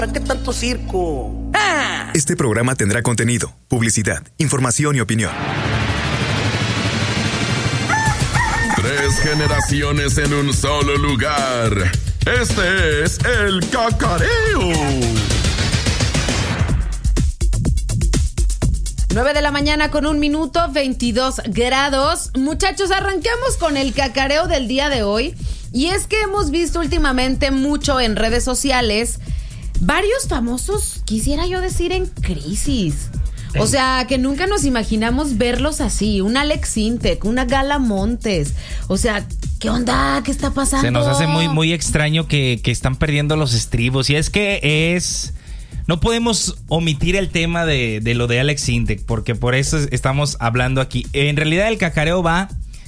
¿Para qué tanto circo? ¡Ah! Este programa tendrá contenido, publicidad, información y opinión. 3 generaciones en un solo lugar. Este es El Cacareo. 9 de la mañana con 1 minuto, 22 grados. Muchachos, arranquemos con el cacareo del día de hoy. Y es que hemos visto últimamente mucho en redes sociales varios famosos, quisiera yo decir, en crisis. O sea, que nunca nos imaginamos verlos así. Un Alex Sintek, una Gala Montes. O sea, ¿qué onda? ¿Qué está pasando? Se nos hace muy extraño que están perdiendo los estribos. Y es que no podemos omitir el tema de lo de Alex Sintek, porque por eso estamos hablando aquí. En realidad el cacareo va...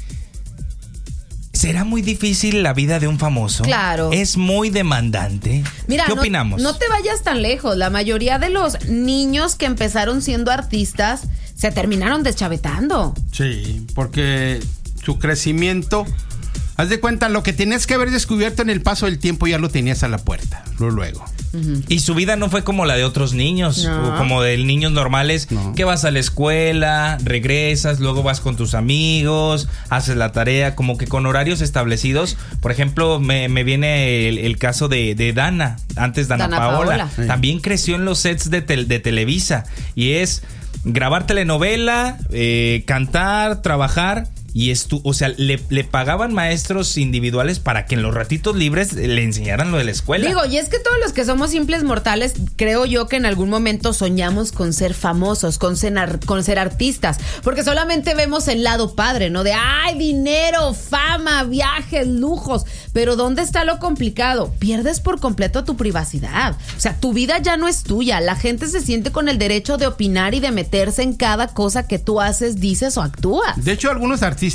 ¿Será muy difícil la vida de un famoso? Claro. Es muy demandante. Mira, ¿qué opinamos? No te vayas tan lejos. La mayoría de los niños que empezaron siendo artistas se terminaron deschavetando. Sí, porque su crecimiento... Haz de cuenta, lo que tenías que haber descubierto en el paso del tiempo ya lo tenías a la puerta, luego. Uh-huh. Y su vida no fue como la de otros niños, no. Como de niños normales, no. Que vas a la escuela, regresas, luego vas con tus amigos, haces la tarea, como que con horarios establecidos. Por ejemplo, me viene el caso de Dana, antes Dana Paola. Sí. También creció en los sets de Televisa, y es grabar telenovela, cantar, trabajar. Y o sea, le pagaban maestros individuales para que en los ratitos libres le enseñaran lo de la escuela. Digo, y es que todos los que somos simples mortales, creo yo que en algún momento soñamos con ser famosos, con ser artistas, porque solamente vemos el lado padre, ¿no? De ¡ay, dinero, fama, viajes, lujos! Pero ¿dónde está lo complicado? Pierdes por completo tu privacidad. O sea, tu vida ya no es tuya. La gente se siente con el derecho de opinar y de meterse en cada cosa que tú haces, dices o actúas. De hecho, algunos artistas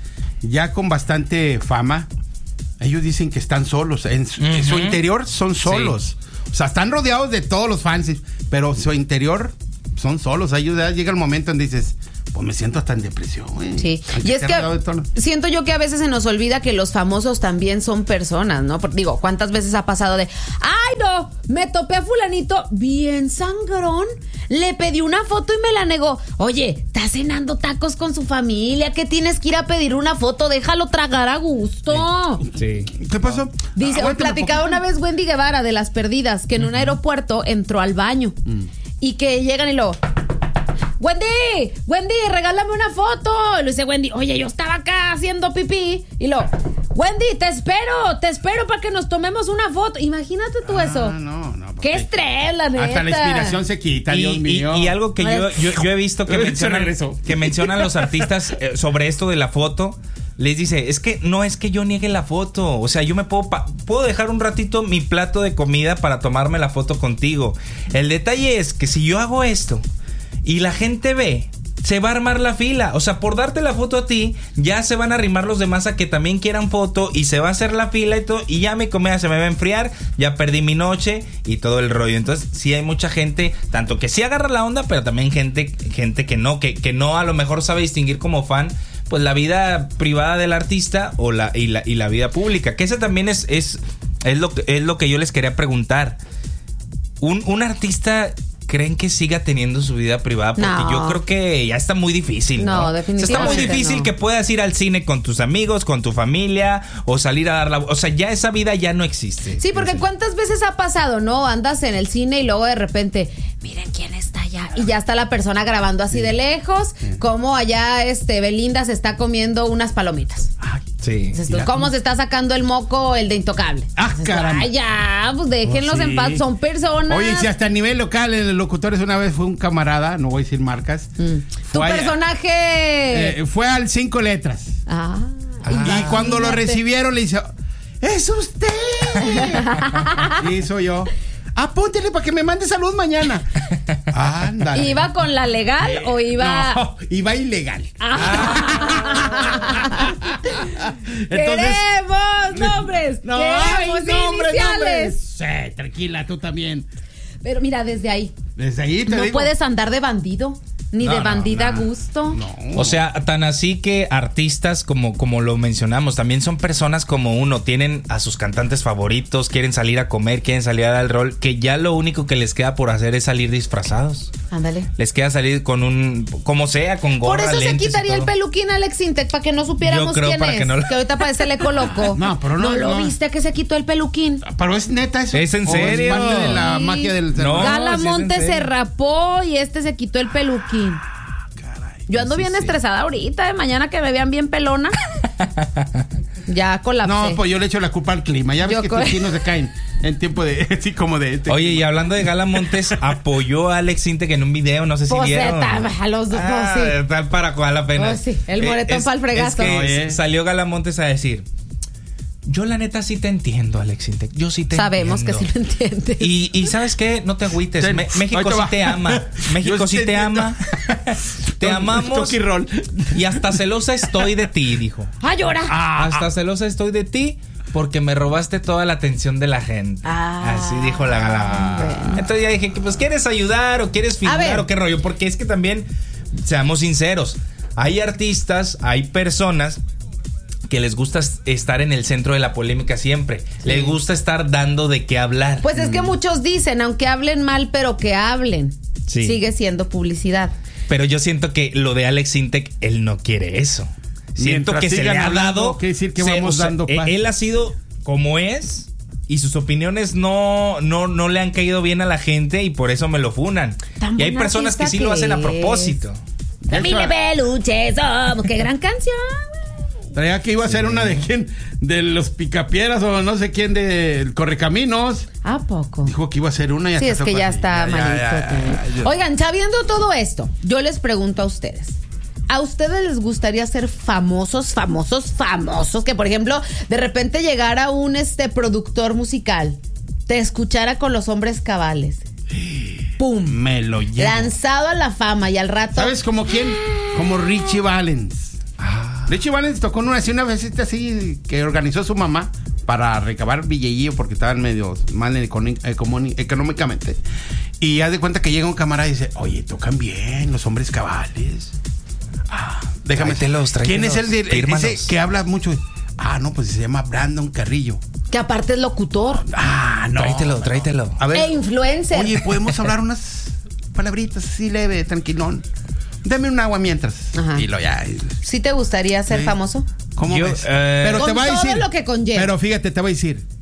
ya con bastante fama, ellos dicen que están solos. En su interior son solos. Sí. O sea, están rodeados de todos los fans, pero su interior son solos. Ahí llega el momento en que dices, pues me siento hasta en depresión, güey. Sí, y es que siento yo que a veces se nos olvida que los famosos también son personas, ¿no? Porque, digo, ¿cuántas veces ha pasado de, ay, no, me topé a fulanito bien sangrón, le pedí una foto y me la negó? Oye, está cenando tacos con su familia, ¿qué tienes que ir a pedir una foto? Déjalo tragar a gusto. Sí. ¿Qué pasó? Dice, platicaba una vez Wendy Guevara de Las Perdidas, que en un aeropuerto entró al baño y que llegan y lo... Wendy, regálame una foto. Y le dice Wendy, oye, yo estaba acá haciendo pipí. Y Wendy, te espero para que nos tomemos una foto. Imagínate tú eso. No. Qué estrés, la neta. Hasta la inspiración se quita, Dios mío. Y algo que yo he visto que mencionan los artistas sobre esto de la foto. Les dice, es que no es que yo niegue la foto. O sea, yo me puedo dejar un ratito mi plato de comida para tomarme la foto contigo. El detalle es que si yo hago esto y la gente ve, se va a armar la fila. O sea, por darte la foto a ti, ya se van a arrimar los demás a que también quieran foto y se va a hacer la fila y todo. Y ya mi comida se me va a enfriar, ya perdí mi noche y todo el rollo. Entonces, sí hay mucha gente, tanto que sí agarra la onda, pero también gente que no a lo mejor sabe distinguir como fan, pues la vida privada del artista y la vida pública. Que ese también es lo que yo les quería preguntar. Un artista... ¿Creen que siga teniendo su vida privada? Porque yo creo que ya está muy difícil, ¿no? No, definitivamente. O sea, está muy difícil que puedas ir al cine con tus amigos, con tu familia, o salir a dar la... O sea, ya esa vida ya no existe. Sí, porque ¿cuántas veces ha pasado, no? Andas en el cine y luego de repente, miren quién está allá. Y ya está la persona grabando así de lejos, como allá Belinda se está comiendo unas palomitas. Ay, sí. Dices, ¿cómo se está sacando el moco el de Intocable? Caramba. Ay, ya, pues déjenlos en paz, son personas. Oye, si hasta a nivel local en los locutores una vez fue un camarada, no voy a decir marcas. Tu personaje fue al 5 letras. Y cuando lo recibieron le dice, ¡es usted! Y soy yo. Apúntele para que me mande salud mañana. Ándale. ¿Iba con la legal o iba...? No, iba ilegal. Entonces, queremos nombres. No, queremos iniciales. Sí, tranquila, tú también. Pero mira, desde ahí te no digo. puedes andar de bandido. Ni de bandida a gusto. No. O sea, tan así que artistas como lo mencionamos, también son personas como uno, tienen a sus cantantes favoritos, quieren salir a comer, quieren salir a dar el rol, que ya lo único que les queda por hacer es salir disfrazados. Ándale. Les queda salir con un, como sea, con gorra, Por eso se lentes y quitaría el todo. peluquín Alex Intec, para que no supiéramos Yo creo quién para es. que no lo- Que ahorita parece le coloco. No, pero no, lo no. viste que se quitó el peluquín. ¿Pero es neta eso? ¿Es en ¿O serio? Es parte de la Sí. magia del... No. Gala sí es en Monte serio. se rapó y este se quitó el peluquín. Yo ando bien estresada ahorita, mañana que me vean bien pelona. Ya colapsé. No, pues yo le echo la culpa al clima. Ya ves Yo que co- tus chinos se caen en tiempo de... Así como de... Oye, y hablando de Gala Montes, apoyó a Alex Intec en un video, no sé si Pues, vieron. a los dos, sí. Tal para cual la pena. Pues sí, el moretón pa'l fregazo. Es que Oye. salió Gala Montes a decir, yo la neta sí te entiendo, Alex Intec. Yo sí te Sabemos entiendo. que sí me entiendes. Y ¿sabes qué? No te agüites. Ten, México ahí te sí va. te ama. México Yo sí te entiendo. ama. Te amamos. Toki roll. Y hasta celosa estoy de ti, dijo. ¡Ah, llora! Hasta celosa estoy de ti porque me robaste toda la atención de la gente. Ah, Así dijo la Gala. bueno. Entonces ya dije, pues ¿quieres ayudar o quieres A filmar ver. o qué rollo? Porque es que también, seamos sinceros, hay artistas, hay personas que les gusta estar en el centro de la polémica siempre. Les gusta estar dando de qué hablar. Pues es que muchos dicen, aunque hablen mal, pero que hablen. Sí. Sigue siendo publicidad. Pero yo siento que lo de Alex Intec, él no quiere eso. Siento Mientras que se le sigan ha hablando, dado. quiere decir que vamos dando paz. Él ha sido como es y sus opiniones no le han caído bien a la gente y por eso me lo funan. Tan Y hay buen personas que artista sí lo hacen a que propósito. Familia Peluche somos. ¡Qué gran canción! Traía que iba a ser una de quién, de los Picapieras o no sé quién del Correcaminos. ¿A poco? Dijo que iba a ser una y Sí, hasta es que tocó ya así. está Ya, malito. ya. Oigan, sabiendo todo esto, yo les pregunto a ustedes. ¿A ustedes les gustaría ser famosos? Que, por ejemplo, de repente llegara un productor musical, te escuchara con Los Hombres Cabales. ¡Pum! Me lo llevo. Lanzado a la fama y al rato... ¿Sabes como quién? Como Richie Valens. Richie Valens tocó una vez así que organizó su mamá para recabar billetillo porque estaban medio mal económicamente. Y haz de cuenta que llega un camarada y dice, oye, tocan bien Los Hombres Cabales. Déjame. Tráetelos. ¿Quién es el de Fírmalos. ese que habla mucho? No, pues se llama Brandon Carrillo. Que aparte es locutor No. Tráetelo. A ver. e influencer. Oye, ¿podemos hablar unas palabritas así leve, tranquilón? Deme un agua mientras. Ajá. Y lo ya. ¿Sí te gustaría ser Sí. famoso? ¿Cómo Yo, ves? Pero Con te va a todo decir. lo que conlleva. Pero fíjate, te va a decir.